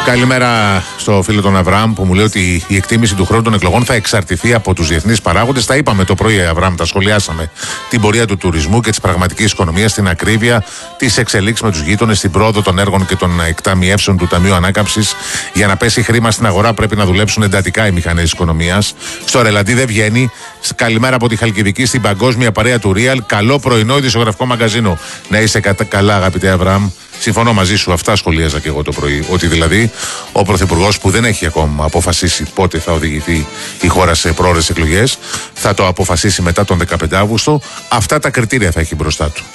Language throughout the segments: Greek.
Καλημέρα στο φίλο τον Αβραάμ που μου λέει ότι η εκτίμηση του χρόνου των εκλογών θα εξαρτηθεί από τους διεθνείς παράγοντες. Τα είπαμε το πρωί, Αβραάμ, τα σχολιάσαμε. Την πορεία του τουρισμού και της πραγματικής οικονομίας, την ακρίβεια, τις εξελίξεις με τους γείτονες, την πρόοδο των έργων και των εκταμιεύσεων του Ταμείου Ανάκαμψης. Για να πέσει χρήμα στην αγορά πρέπει να δουλέψουν εντατικά οι μηχανές της οικονομίας. Στο Ρελαντί δεν βγαίνει. Καλημέρα από τη Χαλκιδική στην παγκόσμια παρέα του Real. Καλό πρωινό ειδησιογραφικό μαγκαζίνο. Να είσαι καλά, αγαπητέ Αβραάμ. Συμφωνώ μαζί σου, αυτά σχολίαζα και εγώ το πρωί. Ότι δηλαδή ο Πρωθυπουργός που δεν έχει ακόμα αποφασίσει πότε θα οδηγηθεί η χώρα σε πρόορες εκλογές, θα το αποφασίσει μετά τον 15 Αύγουστο. Αυτά τα κριτήρια θα έχει μπροστά του.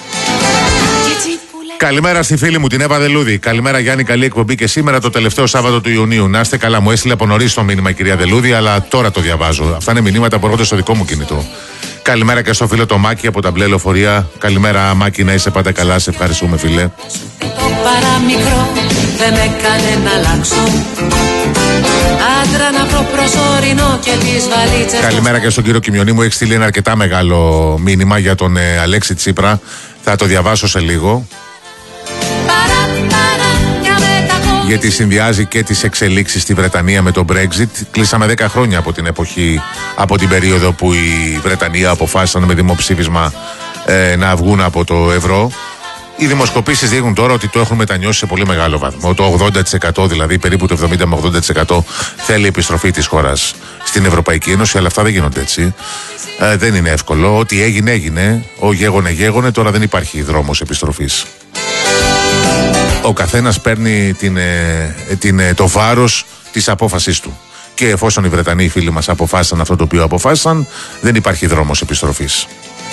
Καλημέρα στη φίλη μου την Εύα Δελούδη. Καλημέρα Γιάννη, καλή εκπομπή και σήμερα το τελευταίο Σάββατο του Ιουνίου. Να είστε καλά, μου έστειλε από νωρίς το μήνυμα η κυρία Δελούδη, αλλά τώρα το διαβάζω. Αυτά είναι μηνύματα που έρχονται στο δικό μου κινητό. Καλημέρα και στο φίλο το Μάκη από τα μπλε λεωφορεία. Καλημέρα Μάκη, να είσαι πάντα καλά, σε ευχαριστούμε φίλε. Το παραμικρό δεν με έκανε να αλλάξω. Άντρα να βρω προσωρινό και τις βαλίτσες. Καλημέρα και στον κύριο Κιμιονί, μου έχει στείλει ένα αρκετά μεγάλο μήνυμα για τον Αλέξη Τσίπρα. Θα το διαβάσω σε λίγο. Γιατί συνδυάζει και τις εξελίξεις στη Βρετανία με το Brexit. Κλείσαμε 10 χρόνια από την εποχή, από την περίοδο που η Βρετανία αποφάσισαν με δημοψήφισμα να βγουν από το ευρώ. Οι δημοσκοπήσεις δείχνουν τώρα ότι το έχουν μετανιώσει σε πολύ μεγάλο βαθμό. Το 80% δηλαδή, περίπου το 70 με 80% θέλει επιστροφή της χώρας στην Ευρωπαϊκή Ένωση, αλλά αυτά δεν γίνονται έτσι. Δεν είναι εύκολο. Ό,τι έγινε, έγινε. Ο γέγονε, τώρα δεν υπάρχει δρόμος επιστροφής. Ο καθένας παίρνει το βάρος της απόφασής του. Και εφόσον οι Βρετανοί φίλοι μας αποφάσισαν αυτό το οποίο αποφάσισαν, δεν υπάρχει δρόμος επιστροφής.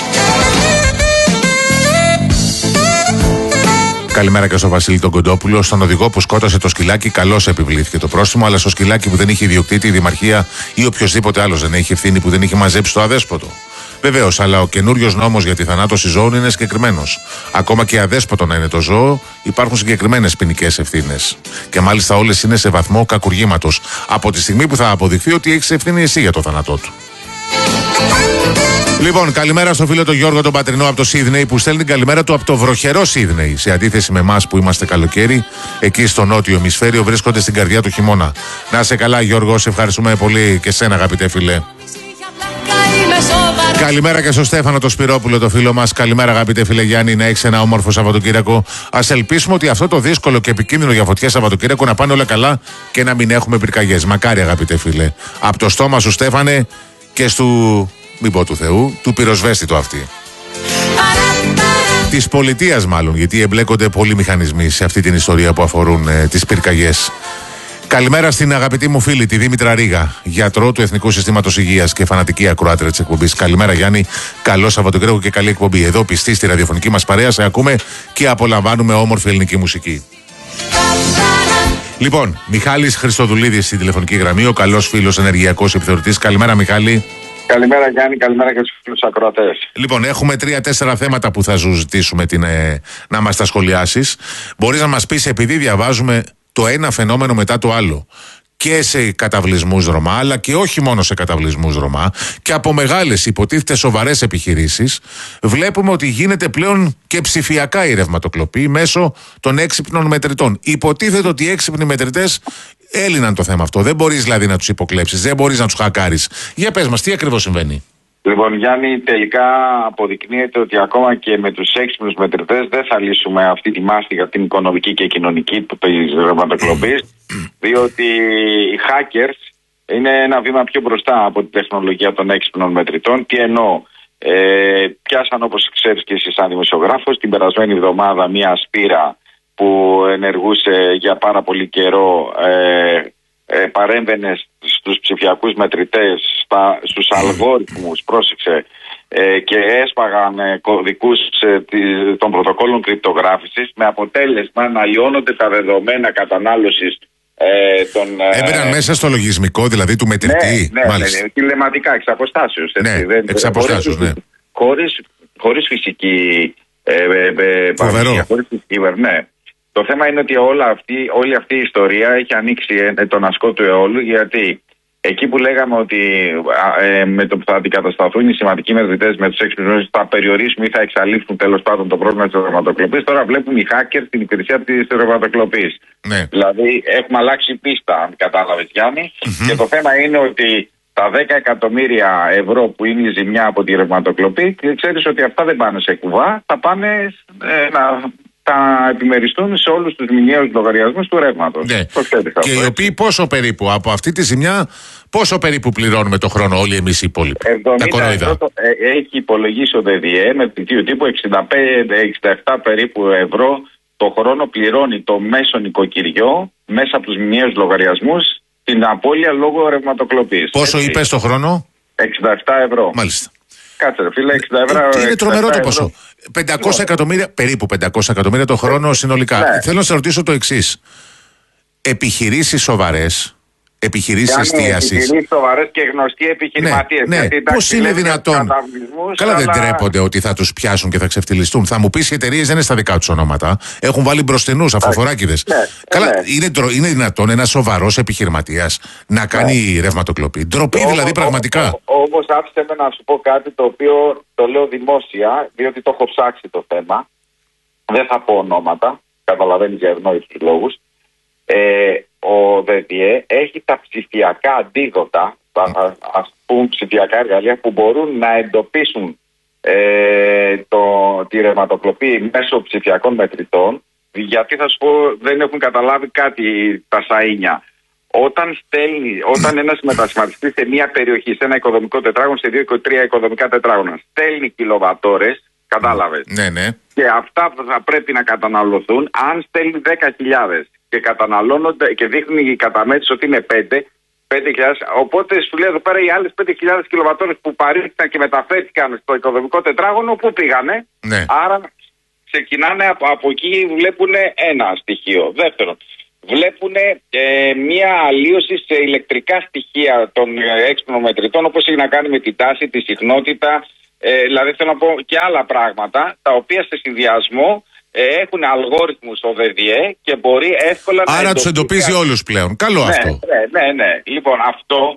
Καλημέρα και στο Βασίλη τον Κοντόπουλο. Στον οδηγό που σκότωσε το σκυλάκι, καλώς επιβλήθηκε το πρόστιμο, αλλά στο σκυλάκι που δεν είχε ιδιοκτήτη, η Δημαρχία ή οποιοδήποτε άλλος δεν έχει ευθύνη που δεν είχε μαζέψει το αδέσποτο. Βεβαίως, αλλά ο καινούριος νόμος για τη θανάτωση ζώων είναι συγκεκριμένος. Ακόμα και αδέσποτο να είναι το ζώο, υπάρχουν συγκεκριμένες ποινικές ευθύνες. Και μάλιστα όλες είναι σε βαθμό κακουργήματος. Από τη στιγμή που θα αποδειχθεί ότι έχεις ευθύνη εσύ για το θάνατό του. Λοιπόν, καλημέρα στο φίλο τον Γιώργο τον Πατρινό από το Σίδνεϊ που στέλνει την καλημέρα του από το βροχερό Σίδνεϊ. Σε αντίθεση με εμάς που είμαστε καλοκαίρι, εκεί στο νότιο ημισφαίριο βρίσκονται στην καρδιά του χειμώνα. Να είσαι καλά, Γιώργο, σε ευχαριστούμε πολύ και σένα, αγαπητέ φίλε. Καλημέρα και στο Στέφανο το Σπυρόπουλο, το φίλο μας. Καλημέρα, αγαπητέ φίλε Γιάννη, να έχεις ένα όμορφο Σαββατοκύριακο. Ας ελπίσουμε ότι αυτό το δύσκολο και επικίνδυνο για φωτιά Σαββατοκύριακο να πάνε όλα καλά και να μην έχουμε πυρκαγιές. Μακάρι, αγαπητέ φίλε. Από το στόμα σου, Στέφανε, και στου, μην πω του Θεού, του πυροσβέστη αυτή. Της πολιτείας μάλλον, γιατί εμπλέκονται πολλοί μηχανισμοί σε αυτή την ιστορία που αφορούν τις πυρκαγιές. Καλημέρα στην αγαπητή μου φίλη, τη Δήμητρα Ρίγα, γιατρό του Εθνικού Συστήματος Υγείας και φανατική ακροάτρια της εκπομπής. Καλημέρα, Γιάννη. Καλό Σαββατοκύριακο και καλή εκπομπή. Εδώ πιστή στη ραδιοφωνική μας παρέα, σε ακούμε και απολαμβάνουμε όμορφη ελληνική μουσική. Λοιπόν, Μιχάλης Χριστοδουλίδης στην τηλεφωνική γραμμή, ο καλός φίλος ενεργειακός επιθεωρητής. Καλημέρα, Μιχάλη. Καλημέρα, Γιάννη, καλημέρα και στους φίλους ακροατές. Λοιπόν, έχουμε 3-4 θέματα που θα σου ζητήσουμε να μας τα σχολιάσεις. Μπορείς να μας πεις, επειδή διαβάζουμε το ένα φαινόμενο μετά το άλλο και σε καταβλισμούς Ρωμά, αλλά και όχι μόνο σε καταβλισμούς Ρωμά, και από μεγάλες υποτίθεται σοβαρές επιχειρήσεις, βλέπουμε ότι γίνεται πλέον και ψηφιακά η ρευματοκλοπή μέσω των έξυπνων μετρητών. Υποτίθεται ότι οι έξυπνοι μετρητές έλυναν το θέμα αυτό. Δεν μπορείς δηλαδή να τους υποκλέψεις, δεν μπορείς να τους χακάρεις. Για πες μας, τι ακριβώς συμβαίνει? Λοιπόν, Γιάννη, τελικά αποδεικνύεται ότι ακόμα και με τους έξυπνους μετρητές δεν θα λύσουμε αυτή τη μάστιγα την οικονομική και κοινωνική της ρευματοκλοπής, διότι οι hackers είναι ένα βήμα πιο μπροστά από τη τεχνολογία των έξυπνων μετρητών. Τι εννοώ? Πιάσαν, όπως ξέρεις και εσύ σαν δημοσιογράφος, την περασμένη εβδομάδα μια σπήρα που ενεργούσε για πάρα πολύ καιρό, παρέμβαινε στους ψηφιακούς μετρητές, στους αλγόριθμους, πρόσεξε, και έσπαγαν κωδικούς των πρωτοκόλων κρυπτογράφησης, με αποτέλεσμα να λιώνονται τα δεδομένα κατανάλωσης των... Έμπαιναν μέσα στο λογισμικό δηλαδή του μετρητή. Ναι, τηλεματικά, εξ αποστάσεως. Εξ αποστάσεως, ναι. Χωρίς φυσική παρουσία. Ναι. Το θέμα είναι ότι όλη αυτή η ιστορία έχει ανοίξει τον ασκό του αιώλου, γιατί εκεί που λέγαμε ότι με το που θα αντικατασταθούν οι σημαντικοί μετρητές με τους έξυπνους θα περιορίσουν ή θα εξαλείψουν τέλος πάντων το πρόβλημα της ρευματοκλοπής, τώρα βλέπουν οι hackers την υπηρεσία της ρευματοκλοπής. Ναι. Δηλαδή έχουμε αλλάξει πίστα, αν κατάλαβες Γιάννη, και το θέμα είναι ότι τα 10 εκατομμύρια ευρώ που είναι η ζημιά από τη ρευματοκλοπή, ξέρεις ότι αυτά δεν πάνε σε κουβά, θα πάνε θα επιμεριστούν σε όλους τους μηνιαίους λογαριασμούς του ρεύματος. Ναι. Και οι οποίοι πόσο περίπου από αυτή τη ζημιά, πόσο περίπου πληρώνουμε το χρόνο όλοι εμείς οι υπόλοιποι? 70 έχει υπολογίσει ο ΔΔΕ με πτυχίο τύπου 65-67 περίπου ευρώ το χρόνο πληρώνει το μέσο νοικοκυριό μέσα από τους μηνιαίους λογαριασμούς την απώλεια λόγω ρευματοκλοπής. Πόσο είπες το χρόνο? 67 ευρώ. Μάλιστα. Κάτσε ρε φίλε, 60 ευρώ. Είναι τρομερό το ποσό. 500 εκατομμύρια, περίπου 500 εκατομμύρια το χρόνο συνολικά. Ναι. Θέλω να σε ρωτήσω το εξής. Επιχειρήσεις σοβαρές, επιχειρήσεις εστίασης. Επιχειρήσεις σοβαρές και γνωστοί επιχειρηματίες. Ναι, πώς είναι δυνατόν? Καλά, δεν τρέπονται ότι θα τους πιάσουν και θα ξεφτυλιστούν. Θα μου πεις οι εταιρείες δεν είναι στα δικά τους ονόματα. Έχουν βάλει μπροστινούς, αφοράκηδες. Καλά, είναι δυνατόν ένας σοβαρός επιχειρηματίας να κάνει ρευματοκλοπή? Ντροπή δηλαδή πραγματικά. Όμως άφησε με να σου πω κάτι το οποίο το λέω δημόσια, διότι το έχω ψάξει το θέμα. Δεν θα πω ονόματα, καταλαβαίνεις για ευνόητους λόγους. Ο ΔΔΕ έχει τα ψηφιακά αντίδοτα, ας πούμε ψηφιακά εργαλεία που μπορούν να εντοπίσουν τη ρευματοκλοπή μέσω ψηφιακών μετρητών, γιατί θα σου πω δεν έχουν καταλάβει κάτι τα σαΐνια. Όταν ένας μετασχηματιστής σε μια περιοχή, σε ένα οικοδομικό τετράγωνο, σε 2-3 οικοδομικά τετράγωνα, στέλνει κιλοβατόρες, κατάλαβες, ναι. Και αυτά θα πρέπει να καταναλωθούν. Αν στέλνει 10.000 και καταναλώνονται και δείχνει η καταμέτρηση ότι είναι 5.000, οπότε σου λέει εδώ πέρα οι άλλες 5.000 κιλοβατόρες που παρήχθηκαν και μεταφέρθηκαν στο οικοδομικό τετράγωνο, πού πήγανε? Ναι. Άρα ξεκινάνε από εκεί, βλέπουν ένα στοιχείο. Δεύτερον, βλέπουν μια αλλίωση σε ηλεκτρικά στοιχεία των έξυπνων μετρητών, όπως έχει να κάνει με την τάση, τη συχνότητα, δηλαδή θέλω να πω και άλλα πράγματα, τα οποία σε συνδυασμό έχουν αλγόριθμους ο ΔΔΕ και μπορεί εύκολα να... Άρα τους εντοπίζει όλους πλέον. Καλό αυτό. Ναι. Λοιπόν, αυτό...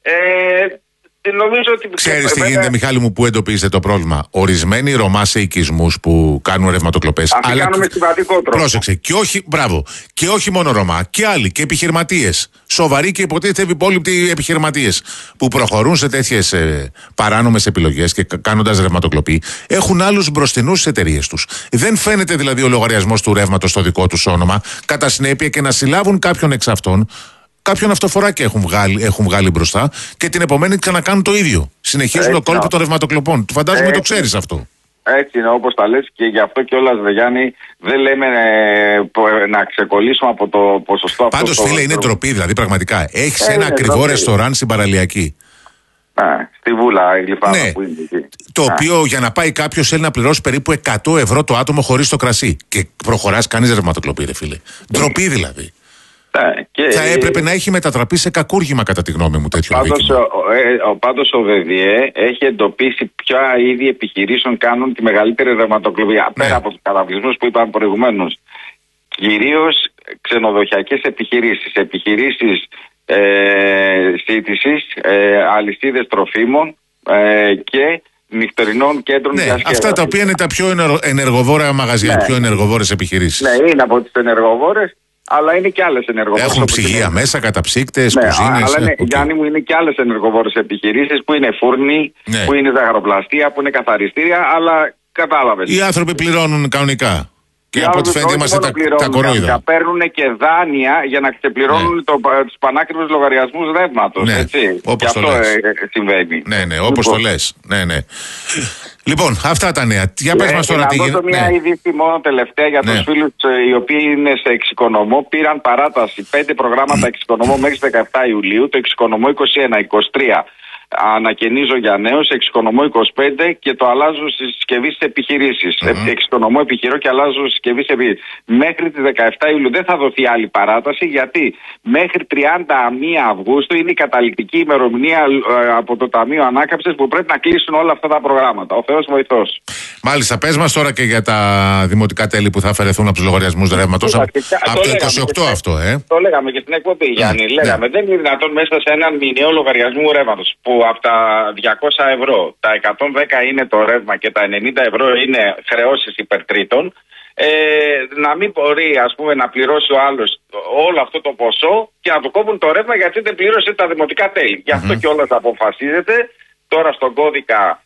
νομίζω ότι... Ξέρεις τι γίνεται, Μιχάλη μου, που εντοπίζετε το πρόβλημα? Ορισμένοι Ρωμά σε οικισμούς που κάνουν ρευματοκλοπές. Αλλά κάνουμε συμβατικό τρόπο. Πρόσεξε. Και όχι μόνο Ρωμά, και άλλοι, και επιχειρηματίες. Σοβαροί και υποτίθεται υπόλοιποι επιχειρηματίες που προχωρούν σε τέτοιες παράνομες επιλογές και κάνοντας ρευματοκλοπή, έχουν άλλους μπροστινούς στις εταιρείες τους. Δεν φαίνεται δηλαδή ο λογαριασμός του ρεύματος στο δικό τους όνομα, κατά συνέπεια και να συλλάβουν κάποιον εξ αυτών. Κάποιον αυτοφοράκι έχουν βγάλει μπροστά και την επομένη ξανακάνουν το ίδιο. Συνεχίζουν το κόλπο των ρευματοκλοπών. Φαντάζομαι το ξέρεις αυτό. Έτσι είναι όπως τα λες και γι' αυτό κιόλας, Γιάννη, δεν λέμε να ξεκολλήσουμε από το ποσοστό αυτό. Πάντως, φίλε, είναι ντροπή δηλαδή πραγματικά. Έχεις ένα ακριβό ρεστοράν στην παραλιακή. Στη Βούλα, η Γλυφάδα που είναι εκεί. Το οποίο για να πάει κάποιος θέλει να πληρώσει περίπου 100 ευρώ το άτομο χωρίς το κρασί. Και προχωράς, κάνεις ρευματοκλοπή, ρε φίλε. Ντροπή δηλαδή. Θα έπρεπε να έχει μετατραπεί σε κακούργημα, κατά τη γνώμη μου, τέτοιο αδίκημα. Πάντως ο ΔΔΕ έχει εντοπίσει ποια είδη επιχειρήσεων κάνουν τη μεγαλύτερη ρευματοκλοπή. Πέρα από τους καταβλισμούς που είπαμε προηγουμένως. Κυρίως ξενοδοχειακές επιχειρήσεις. Επιχειρήσεις σύντησης, αλυσίδες τροφίμων και νυχτερινών κέντρων διασκέδασης. Αυτά τα οποία είναι τα πιο ενεργοβόρα μαγαζιά, πιο ενεργοβόρες επιχειρήσεις. Ναι, είναι από τις ενεργοβόρες. Αλλά είναι και άλλες ενεργοβόρες. Έχουν ψυγεία μέσα, καταψύκτες, κουζίνες. Αλλά Γιάννη μου, είναι και άλλες ενεργοβόρες επιχειρήσεις που είναι φούρνοι, που είναι ζαχαροπλαστεία, που είναι καθαριστήρια, αλλά κατάλαβες. Οι άνθρωποι πληρώνουν κανονικά. Και από ό,τι φαίνεται είμαστε τα κορόιδα. Παίρνουν και δάνεια για να ξεπληρώνουν τους πανάκριβους λογαριασμούς ρεύματος. Όπως το λες. συμβαίνει. Ναι, όπως το λες. Ναι. Λοιπόν, αυτά τα νέα. Για πες μας τώρα τι γίνεται. Να δώσω μια είδηση μόνο τελευταία για τους φίλους οι οποίοι είναι σε εξοικονομώ. Πήραν παράταση 5 προγράμματα εξοικονομώ μέχρι 17 Ιουλίου. Το εξοικονομώ 21, 23, ανακαινίζω για νέους, εξοικονομώ 25 και το αλλάζω στη συσκευή στις επιχειρήσεις. Εξοικονομώ, επιχειρώ και αλλάζω συσκευή σε επιχειρήσεις. Μέχρι τις 17 Ιουλίου δεν θα δοθεί άλλη παράταση, γιατί μέχρι 31 Αυγούστου είναι η καταληκτική ημερομηνία από το Ταμείο Ανάκαμψης που πρέπει να κλείσουν όλα αυτά τα προγράμματα. Ο Θεός βοηθός. Μάλιστα, πες μας τώρα και για τα δημοτικά τέλη που θα αφαιρεθούν από τους λογαριασμούς ρεύματος. Από το 28 αυτό, Το λέγαμε και στην εκπομπή, Γιάννη. Λέγαμε, δεν είναι δυνατόν μέσα σε έναν μηνιαίο λογαριασμό ρεύματος που από τα 200 ευρώ τα 110 είναι το ρεύμα και τα 90 ευρώ είναι χρεώσεις υπερτρίτων, να μην μπορεί, ας πούμε, να πληρώσει ο άλλος όλο αυτό το ποσό και να του κόβουν το ρεύμα γιατί δεν πλήρωσε τα δημοτικά τέλη. Γι' αυτό κιόλας αποφασίζεται τώρα στον κώδικα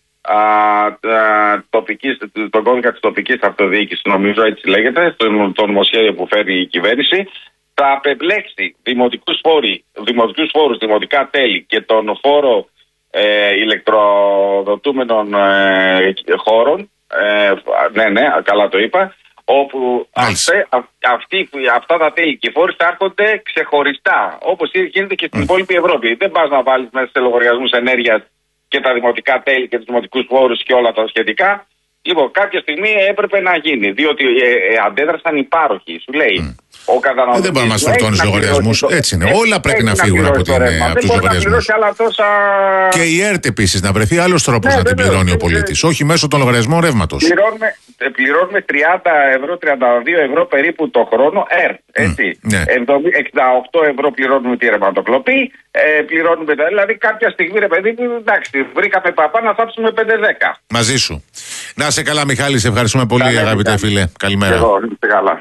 τον κώδικα της τοπικής αυτοδιοίκησης, νομίζω έτσι λέγεται, το νομοσχέδιο που φέρει η κυβέρνηση, θα απεμπλέξει δημοτικούς φόρους, δημοτικά τέλη και τον φόρο ηλεκτροδοτούμενων χώρων. Ναι, καλά το είπα. Όπου αυτά τα τέλη και οι φόροι θα έρχονται ξεχωριστά, όπως γίνεται και στην υπόλοιπη Ευρώπη. Δεν πας να βάλεις μέσα σε λογαριασμούς ενέργειας και τα δημοτικά τέλη και τους δημοτικούς φόρους και όλα τα σχετικά. Λοιπόν, κάποια στιγμή έπρεπε να γίνει, διότι αντέδρασαν οι πάροχοι. Σου λέει, ο καταναλωτής δεν μπορεί να μας φορτώνει λογαριασμούς. Έτσι είναι. Όλα πρέπει να φύγουν από τους λογαριασμούς. Και η ΕΡΤ επίσης να βρεθεί άλλος τρόπος να την πληρώνει ο πολίτης, όχι μέσω των λογαριασμών ρεύματος. Πληρώνουμε 30 ευρώ, 32 ευρώ περίπου το χρόνο ΕΡΤ. Έτσι. 68 ευρώ πληρώνουμε τη ρευματοκλοπή. Πληρώνουμε, δηλαδή κάποια στιγμή, ρε παιδί μου, εντάξει, βρήκαμε παπά να θάψουμε 5-10. Μαζί σου. Να σε καλά, Μιχάλη, σε ευχαριστούμε πολύ, αγαπητέ φίλε. Καλημέρα. Εγώ, είστε καλά.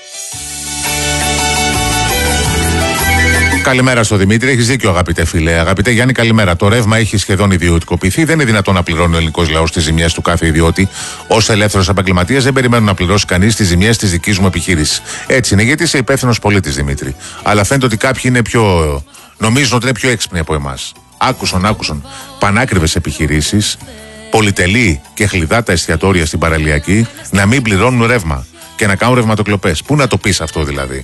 Καλημέρα στο Δημήτρη. Έχεις δίκιο, αγαπητέ φίλε. Αγαπητέ Γιάννη, καλημέρα. Το ρεύμα έχει σχεδόν ιδιωτικοποιηθεί. Δεν είναι δυνατόν να πληρώνει ο ελληνικός λαός τις ζημιές του κάθε ιδιώτη. Ως ελεύθερος επαγγελματίας δεν περιμένω να πληρώσει κανείς τις ζημιές της δικής μου επιχείρησης. Έτσι είναι, γιατί είσαι υπεύθυνος πολίτης, Δημήτρη. Αλλά φαίνεται ότι κάποιοι είναι νομίζουν ότι είναι πιο έξυπνοι από εμάς. Άκουσον. Πανάκριβες επιχειρήσεις, πολυτελή και χλιδά τα εστιατόρια στην παραλιακή να μην πληρώνουν ρεύμα και να κάνουν ρευματοκλοπές. Πού να το πεις αυτό δηλαδή?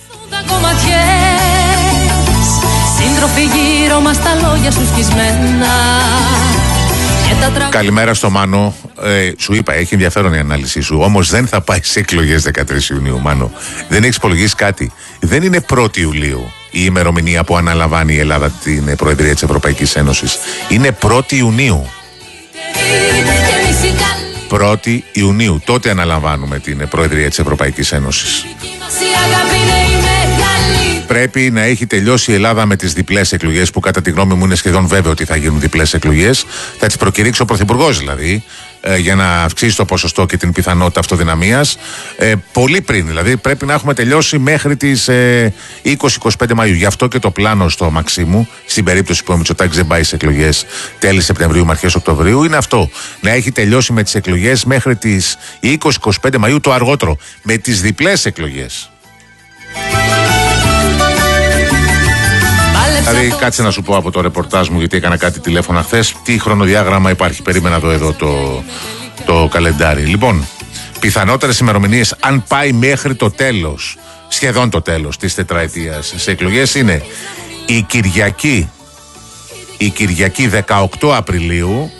Καλημέρα στο Μάνο. Σου είπα, έχει ενδιαφέρον η ανάλυση σου. Όμως δεν θα πάει σε εκλογές 13 Ιουνίου, Μάνο. Δεν έχεις υπολογίσει κάτι. Δεν είναι 1η Ιουλίου η ημερομηνία που αναλαμβάνει η Ελλάδα την Προεδρία της Ευρωπαϊκής Ένωσης. Είναι 1η Ιουνίου. 1η Ιουνίου. Τότε αναλαμβάνουμε την Προεδρία της Ευρωπαϊκής Ένωσης. Πρέπει να έχει τελειώσει η Ελλάδα με τις διπλές εκλογές, που κατά τη γνώμη μου είναι σχεδόν βέβαιο ότι θα γίνουν διπλές εκλογές. Θα τις προκηρύξει ο Πρωθυπουργός δηλαδή, για να αυξήσει το ποσοστό και την πιθανότητα αυτοδυναμίας. Πολύ πριν δηλαδή, πρέπει να έχουμε τελειώσει μέχρι τις 20-25 Μαΐου. Γι' αυτό και το πλάνο στο Μαξίμου, στην περίπτωση που ο Μητσοτάκης δεν πάει σε εκλογές τέλη Σεπτεμβρίου με αρχές Οκτωβρίου, είναι αυτό. Να έχει τελειώσει με τις εκλογές μέχρι τις 20-25 Μαΐου το αργότερο. Με τις διπλές εκλογές. Δηλαδή, κάτσε να σου πω από το ρεπορτάζ μου, γιατί έκανα κάτι τηλέφωνα χθες, τι χρονοδιάγραμμα υπάρχει. Περίμενα εδώ το καλεντάρι. Λοιπόν, πιθανότερες ημερομηνίες, αν πάει μέχρι το τέλος, σχεδόν το τέλος της τετραετίας σε εκλογές, είναι η Κυριακή 18 Απριλίου.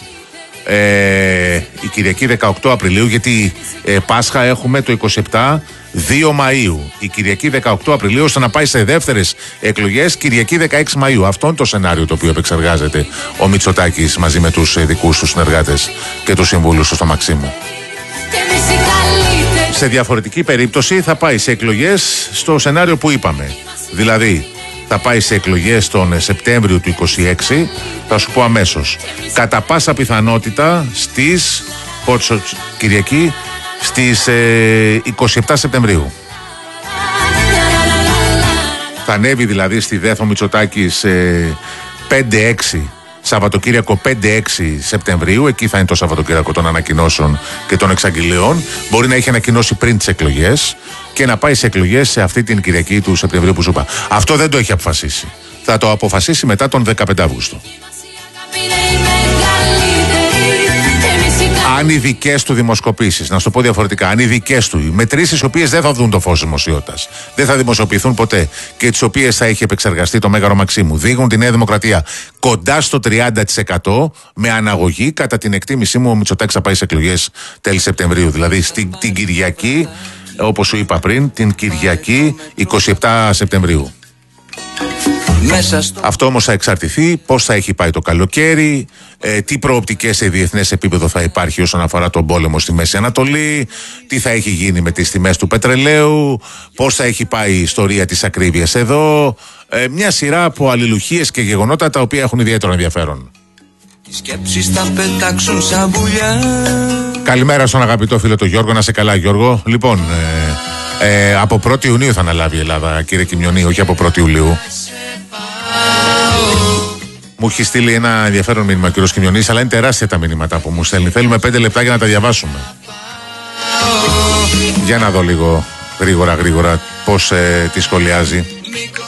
Η Κυριακή 18 Απριλίου, γιατί Πάσχα έχουμε το 27, 2 Μαΐου. Η Κυριακή 18 Απριλίου, ώστε να πάει σε δεύτερες εκλογές Κυριακή 16 Μαΐου. Αυτό είναι το σενάριο το οποίο επεξεργάζεται ο Μητσοτάκης μαζί με τους δικούς του συνεργάτες και τους συμβούλους του στο Μαξίμου. Σε διαφορετική περίπτωση θα πάει σε εκλογές στο σενάριο που είπαμε. Δηλαδή θα πάει σε εκλογές τον Σεπτέμβριο του 26, θα σου πω αμέσως. Κατά πάσα πιθανότητα στις Κυριακή στις 27 Σεπτεμβρίου. Θα ανέβει δηλαδή στη Δέθο Μητσοτάκης 5-6 Σαββατοκύριακο 5-6 Σεπτεμβρίου. Εκεί θα είναι το Σαββατοκύριακο των ανακοινώσεων και των εξαγγελιών. Μπορεί να έχει ανακοινώσει πριν τις εκλογές και να πάει σε εκλογές σε αυτή την Κυριακή του Σεπτεμβρίου που σου είπα. Αυτό δεν το έχει αποφασίσει. Θα το αποφασίσει μετά τον 15 Αύγουστο. αν οι δικές του δημοσκοπήσεις, να σου το πω διαφορετικά, αν οι δικές του μετρήσεις, οι οποίες δεν θα δουν το φως δημοσιότητας, δεν θα δημοσιοποιηθούν ποτέ και τις οποίες θα έχει επεξεργαστεί το Μέγαρο Μαξίμου, δείχνουν τη Νέα Δημοκρατία κοντά στο 30%, με αναγωγή, κατά την εκτίμησή μου, ο Μητσοτάκης θα πάει σε εκλογές τέλη Σεπτεμβρίου. Δηλαδή την Κυριακή, όπως σου είπα πριν, την Κυριακή 27 Σεπτεμβρίου. Αυτό όμως θα εξαρτηθεί πώς θα έχει πάει το καλοκαίρι, τι προοπτικές σε διεθνές επίπεδο θα υπάρχει όσον αφορά τον πόλεμο στη Μέση Ανατολή, τι θα έχει γίνει με τις τιμές του πετρελαίου, πώς θα έχει πάει η ιστορία της ακρίβειας εδώ, μια σειρά από αλληλουχίες και γεγονότα τα οποία έχουν ιδιαίτερο ενδιαφέρον. Καλημέρα στον αγαπητό φίλο τον Γιώργο, να σε καλά Γιώργο. Λοιπόν, από 1η Ιουνίου θα αναλάβει η Ελλάδα, κύριε Κιμιονή, όχι από 1η Ιουλίου. Μου έχει στείλει ένα ενδιαφέρον μήνυμα ο κύριος Κιμιονής, αλλά είναι τεράστια τα μηνύματα που μου στέλνει. Θέλουμε 5 λεπτά για να τα διαβάσουμε. Για να δω λίγο γρήγορα πώς τη σχολιάζει.